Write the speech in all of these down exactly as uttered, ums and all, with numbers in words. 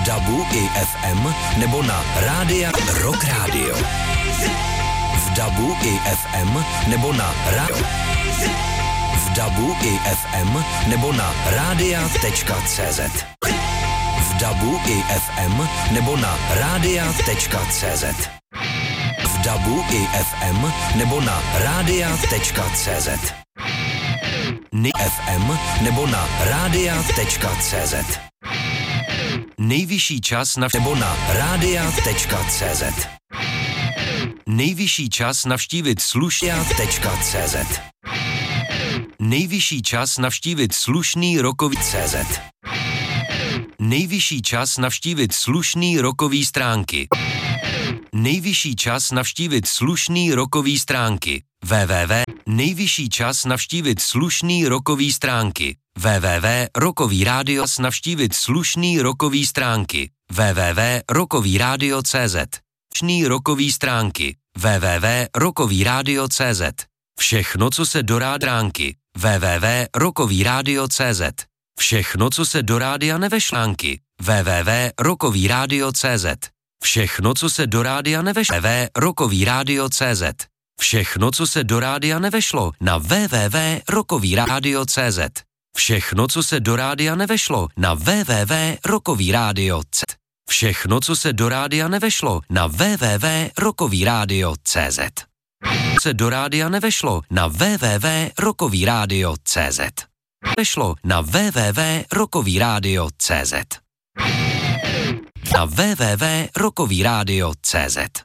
dabu i ef em nebo na rádia Rock Radio. V dabu i ef em nebo na rádio. V dabu i ef em nebo na rádia tečka cé zet. V dabu i ef em nebo na rádia tečka cé zet. V dabu i ef em nebo na rádia tečka cé zet. N F M nebo na rádia tečka cé zet. Nejvyšší čas na nebo na rádia tečka cé zet. Nejvyšší čas navštívit slušná tečka cé zet. Nejvyšší čas navštívit slušný rokový cé zet. Nejvyšší čas navštívit slušný rokový stránky. Nejvyšší čas navštívit slušný rokový stránky. www. Nejvyšší čas navštívit slušný rokový stránky. www. Rokový rádio navštívit slušný rokový stránky. www. Rokový rádio tečka cé zet. Slušný rokový stránky. www. Rokový rádio tečka cé zet. Všechno, co se do rádránky. www. Rokový rádio tečka cé zet. Všechno, co se do rádia nevešlánky. www. Rokový rádio tečka cé zet. Všechno, co se do rádia nevešlo. www. Rokový rádio tečka cé zet. Všechno, co se do rádia nevešlo, na www. Rokový rádio tečka cé zet. Všechno, co se do rádia nevešlo, na www. Rokový rádio tečka cé zet. Všechno, co se do rádia nevešlo, na www. Rokový rádio tečka cé zet. Se do rádia nevešlo, na www. Rokový rádio tečka cé zet. Vešlo na www. Rokový rádio tečka cé zet. Na www. Rokový rádio tečka cé zet.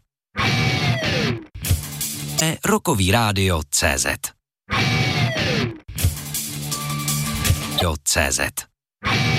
Rokový rádio tečka cé zet. cé zet.